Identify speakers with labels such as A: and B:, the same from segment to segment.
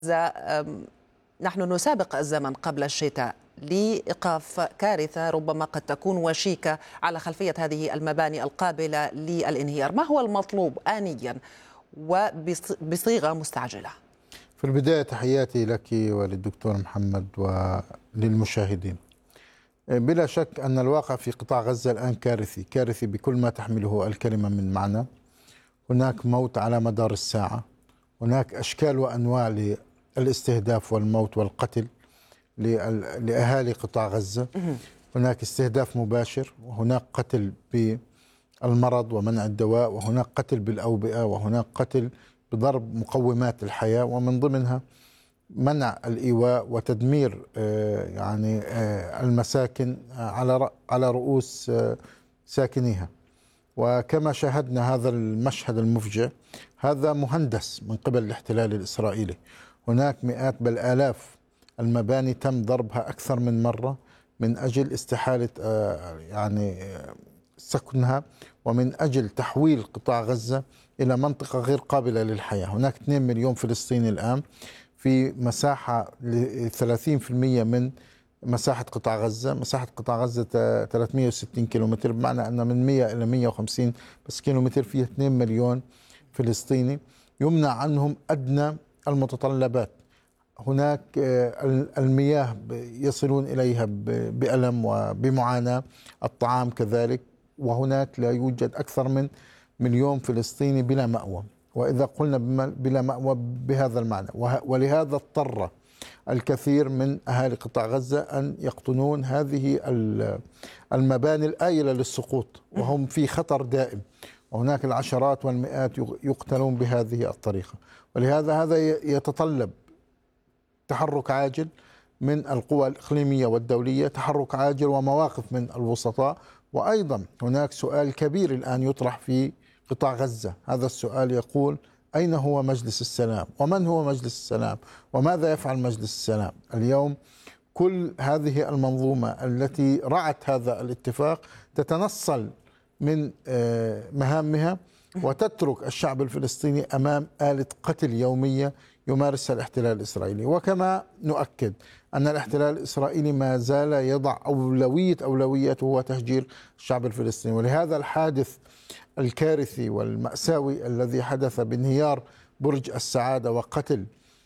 A: نحن نسابق الزمن قبل الشتاء لإيقاف كارثة ربما قد تكون وشيكة على خلفية هذه المباني القابلة للانهيار. ما هو المطلوب آنيا وبصيغة مستعجلة؟
B: في البداية تحياتي لك وللدكتور محمد وللمشاهدين. بلا شك أن الواقع في قطاع غزة الآن كارثي بكل ما تحمله الكلمة من معنى. هناك موت على مدار الساعة، هناك أشكال وأنواع للاستهداف والموت والقتل لأهالي قطاع غزة. هناك استهداف مباشر، وهناك قتل بالمرض ومنع الدواء، وهناك قتل بالأوبئة، وهناك قتل بضرب مقومات الحياة، ومن ضمنها منع الإيواء وتدمير المساكن على رؤوس ساكنيها. وكما شاهدنا هذا المشهد المفجع، هذا مهندس من قبل الاحتلال الإسرائيلي. هناك مئات بل آلاف المباني تم ضربها أكثر من مرة من أجل استحالة سكنها، ومن أجل تحويل قطاع غزة إلى منطقة غير قابلة للحياة. هناك 2 مليون فلسطيني الآن في مساحة 30% من مساحة قطاع غزة. مساحة قطاع غزة 360 كيلومتر، بمعنى أن من 100 إلى 150 بس كيلومتر فيه 2 مليون فلسطيني يمنع عنهم أدنى المتطلبات. هناك المياه يصلون إليها بألم وبمعاناة، الطعام كذلك، وهناك لا يوجد أكثر من 1,000,000 فلسطيني بلا مأوى. وإذا قلنا بلا مأوى بهذا المعنى، ولهذا اضطر الكثير من أهالي قطاع غزة أن يقطنون هذه المباني الآيلة للسقوط، وهم في خطر دائم، وهناك العشرات والمئات يقتلون بهذه الطريقة. ولهذا هذا يتطلب تحرك عاجل من القوى الإقليمية والدولية، تحرك عاجل ومواقف من الوسطاء. وأيضا هناك سؤال كبير الآن يطرح في قطاع غزة. هذا السؤال يقول: أين هو مجلس السلام؟ ومن هو مجلس السلام؟ وماذا يفعل مجلس السلام؟ اليوم كل هذه المنظومة التي رعت هذا الاتفاق تتنصل من مهامها وتترك الشعب الفلسطيني أمام آلة قتل يومية يمارسها الاحتلال الإسرائيلي. وكما نؤكد أن الاحتلال الإسرائيلي ما زال يضع أولويته هو تهجير الشعب الفلسطيني. ولهذا الحادث الكارثي والمأساوي الذي حدث بانهيار برج السعادة وقتل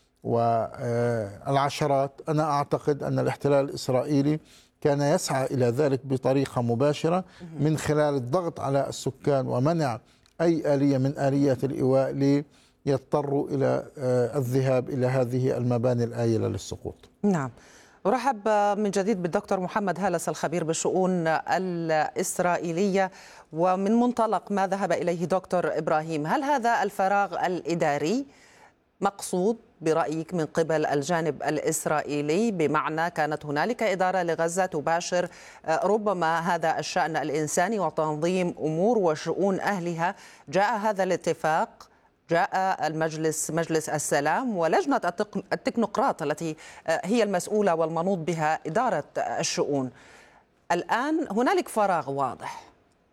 B: والعشرات، أنا أعتقد أن الاحتلال الإسرائيلي كان يسعى إلى ذلك بطريقة مباشرة من خلال الضغط على السكان ومنع أي آلية من آليات الإيواء ليضطروا إلى الذهاب إلى هذه المباني الآيلة للسقوط.
A: نعم. أرحب من جديد بالدكتور محمد هالس الخبير بالشؤون الإسرائيلية. ومن منطلق ما ذهب إليه دكتور إبراهيم، هل هذا الفراغ الإداري مقصود برأيك من قبل الجانب الإسرائيلي، بمعنى كانت هنالك إدارة لغزة تباشر ربما هذا الشأن الإنساني وتنظيم أمور وشؤون أهلها، جاء هذا الاتفاق، جاء مجلس السلام ولجنة التكنوقراط التي هي المسؤولة والمنوط بها إدارة الشؤون. الآن هنالك فراغ واضح.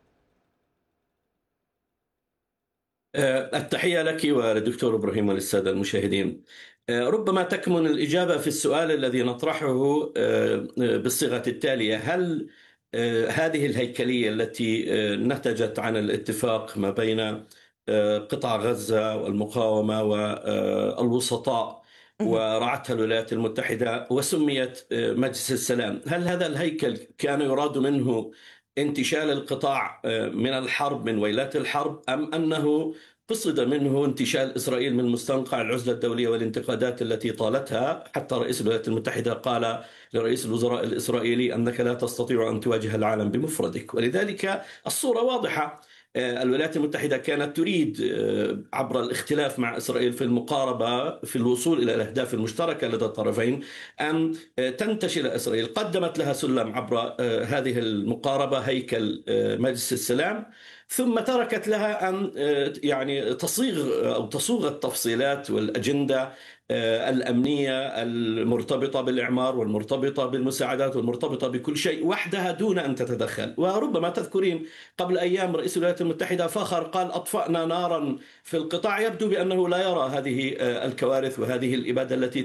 C: التحية لك وللدكتور إبراهيم وللسادة المشاهدين. ربما تكمن الإجابة في السؤال الذي نطرحه بالصيغة التالية: هل هذه الهيكلية التي نتجت عن الاتفاق ما بين قطاع غزة والمقاومة والوسطاء ورعتها الولايات المتحدة وسميت مجلس السلام، هل هذا الهيكل كان يراد منه انتشال القطاع من الحرب، من ويلات الحرب، أم أنه قصد منه انتشال إسرائيل من مستنقع العزلة الدولية والانتقادات التي طالتها؟ حتى رئيس الولايات المتحدة قال لرئيس الوزراء الإسرائيلي أنك لا تستطيع أن تواجه العالم بمفردك. ولذلك الصورة واضحة. الولايات المتحدة كانت تريد عبر الاختلاف مع إسرائيل في المقاربة في الوصول إلى الأهداف المشتركة لدى الطرفين أن تنتشل إسرائيل. قدمت لها سلم عبر هذه المقاربة، هيكل مجلس السلام، ثم تركت لها أن يعني تصوغ التفصيلات والأجندة الأمنية المرتبطة بالإعمار والمرتبطة بالمساعدات والمرتبطة بكل شيء وحدها دون أن تتدخل. وربما تذكرين قبل أيام رئيس الولايات المتحدة فخر قال أطفأنا نارا في القطاع. يبدو بأنه لا يرى هذه الكوارث وهذه الإبادة التي